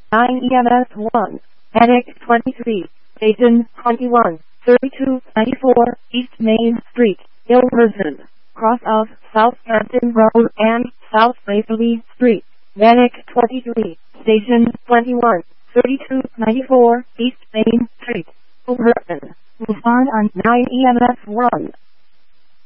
9 EMS 1, Attic 23, Station 21, 3294, East Main Street, Ilverson, cross of Southampton Road and South Waverley Street, Attic 23, Station 21, 3294, East Main Street, Ilverson. Move on 9 EMS 1.